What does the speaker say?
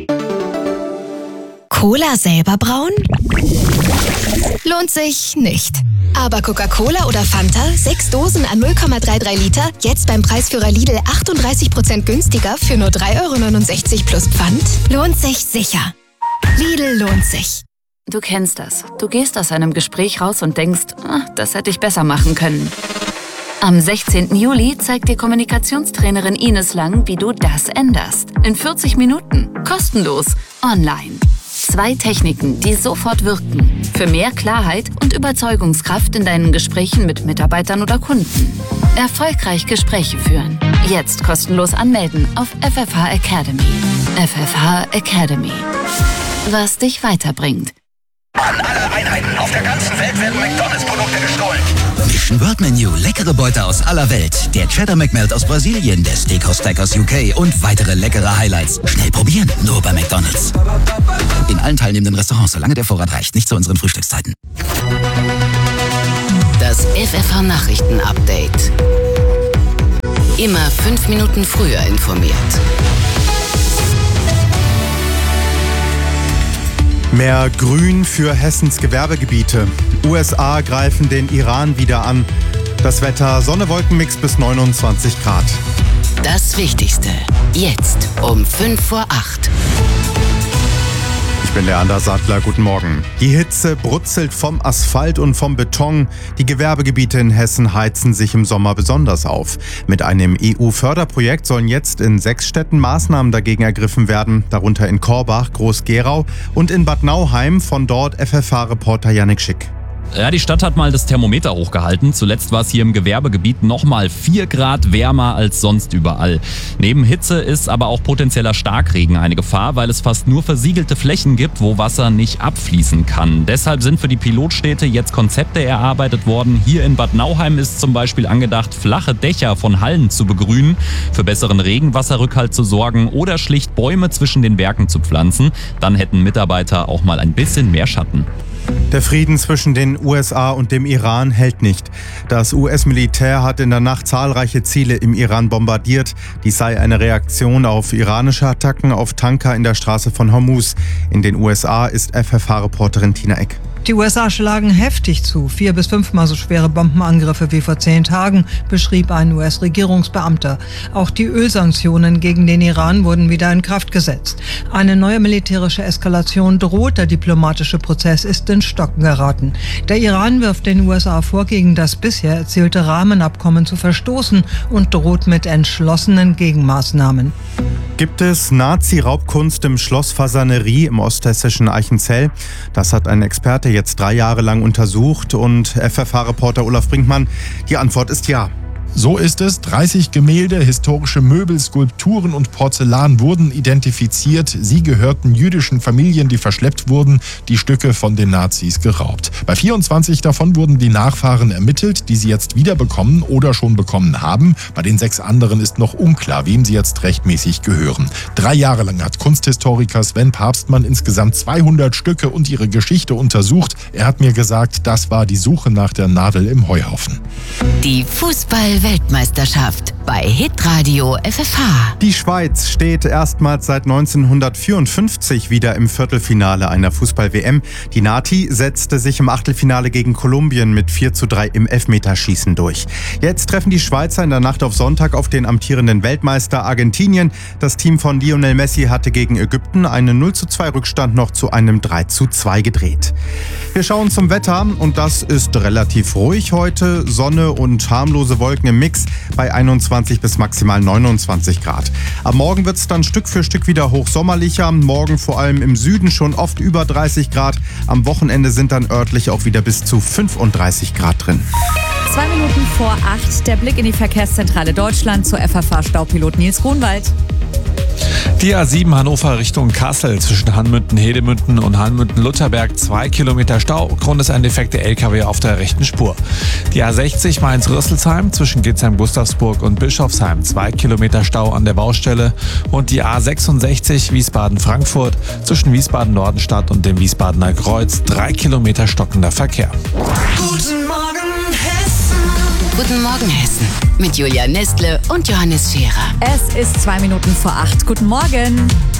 Cola selber brauen? Lohnt sich nicht. Aber Coca-Cola oder Fanta, 6 Dosen an 0,33 Liter, jetzt beim Preisführer Lidl 38% günstiger für nur 3,69 € plus Pfand? Lohnt sich sicher. Lidl lohnt sich. Du kennst das. Du gehst aus einem Gespräch raus und denkst, das hätte ich besser machen können. Am 16. Juli zeigt dir Kommunikationstrainerin Ines Lang, wie du das änderst. In 40 Minuten. Kostenlos. Online. 2 Techniken, die sofort wirken. Für mehr Klarheit und Überzeugungskraft in deinen Gesprächen mit Mitarbeitern oder Kunden. Erfolgreich Gespräche führen. Jetzt kostenlos anmelden auf FFH Academy. FFH Academy. Was dich weiterbringt. An alle Einheiten auf der ganzen Welt werden McDonalds-Produkte gestohlen. Mission World Menu, leckere Beute aus aller Welt. Der Cheddar McMelt aus Brasilien, der Steakhouse Stack aus UK und weitere leckere Highlights. Schnell probieren, nur bei McDonalds. In allen teilnehmenden Restaurants, solange der Vorrat reicht, nicht zu unseren Frühstückszeiten. Das FFH Nachrichten-Update. Immer 5 Minuten früher informiert. Mehr Grün für Hessens Gewerbegebiete. USA greifen den Iran wieder an. Das Wetter Sonne-Wolkenmix bis 29 Grad. Das Wichtigste. Jetzt um 5:08 Uhr. Ich bin Leander Sattler, guten Morgen. Die Hitze brutzelt vom Asphalt und vom Beton. Die Gewerbegebiete in Hessen heizen sich im Sommer besonders auf. Mit einem EU-Förderprojekt sollen jetzt in 6 Städten Maßnahmen dagegen ergriffen werden, darunter in Korbach, Groß-Gerau und in Bad Nauheim, von dort FFH-Reporter Yannick Schick. Ja, die Stadt hat mal das Thermometer hochgehalten. Zuletzt war es hier im Gewerbegebiet nochmal 4 Grad wärmer als sonst überall. Neben Hitze ist aber auch potenzieller Starkregen eine Gefahr, weil es fast nur versiegelte Flächen gibt, wo Wasser nicht abfließen kann. Deshalb sind für die Pilotstädte jetzt Konzepte erarbeitet worden. Hier in Bad Nauheim ist zum Beispiel angedacht, flache Dächer von Hallen zu begrünen, für besseren Regenwasserrückhalt zu sorgen oder schlicht Bäume zwischen den Werken zu pflanzen. Dann hätten Mitarbeiter auch mal ein bisschen mehr Schatten. Der Frieden zwischen den USA und dem Iran hält nicht. Das US-Militär hat in der Nacht zahlreiche Ziele im Iran bombardiert. Dies sei eine Reaktion auf iranische Attacken auf Tanker in der Straße von Hormuz. In den USA ist FFH-Reporterin Tina Eck. Die USA schlagen heftig zu. 4- bis 5-mal so schwere Bombenangriffe wie vor 10 Tagen, beschrieb ein US-Regierungsbeamter. Auch die Ölsanktionen gegen den Iran wurden wieder in Kraft gesetzt. Eine neue militärische Eskalation droht. Der diplomatische Prozess ist in Stocken geraten. Der Iran wirft den USA vor, gegen das bisher erzielte Rahmenabkommen zu verstoßen und droht mit entschlossenen Gegenmaßnahmen. Gibt es Nazi-Raubkunst im Schloss Fasanerie im osthessischen Eichenzell? Das hat ein Experte jetzt 3 Jahre lang untersucht und FFH-Reporter Olaf Brinkmann, die Antwort ist ja. So ist es. 30 Gemälde, historische Möbel, Skulpturen und Porzellan wurden identifiziert. Sie gehörten jüdischen Familien, die verschleppt wurden, die Stücke von den Nazis geraubt. Bei 24 davon wurden die Nachfahren ermittelt, die sie jetzt wiederbekommen oder schon bekommen haben. Bei den 6 anderen ist noch unklar, wem sie jetzt rechtmäßig gehören. 3 Jahre lang hat Kunsthistoriker Sven Papstmann insgesamt 200 Stücke und ihre Geschichte untersucht. Er hat mir gesagt, das war die Suche nach der Nadel im Heuhaufen. Die Fußball-Weltmeisterschaft bei Hitradio FFH. Die Schweiz steht erstmals seit 1954 wieder im Viertelfinale einer Fußball-WM. Die Nati setzte sich im Achtelfinale gegen Kolumbien mit 4:3 im Elfmeterschießen durch. Jetzt treffen die Schweizer in der Nacht auf Sonntag auf den amtierenden Weltmeister Argentinien. Das Team von Lionel Messi hatte gegen Ägypten einen 0:2 Rückstand noch zu einem 3:2 gedreht. Wir schauen zum Wetter und das ist relativ ruhig heute. Sonne und harmlose Wolken im Mix bei 21 bis maximal 29 Grad. Am Morgen wird es dann Stück für Stück wieder hochsommerlicher. Morgen vor allem im Süden schon oft über 30 Grad. Am Wochenende sind dann örtlich auch wieder bis zu 35 Grad drin. 2 Minuten vor 8, der Blick in die Verkehrszentrale Deutschland zur FFH-Staupilot Nils Grunwald. Die A7 Hannover Richtung Kassel zwischen Hanmünden-Hedemünden und Hanmünden-Lutherberg 2 Kilometer Stau. Grund ist ein defekter LKW auf der rechten Spur. Die A60 Mainz-Rüsselsheim zwischen Gitzheim-Gustavsburg und Bischofsheim 2 Kilometer Stau an der Baustelle. Und die A66 Wiesbaden-Frankfurt zwischen Wiesbaden-Nordenstadt und dem Wiesbadener Kreuz 3 Kilometer stockender Verkehr. Guten Morgen Hessen. Guten Morgen Hessen mit Julia Nestle und Johannes Scherer. Es ist 2 Minuten vor 8. Guten Morgen.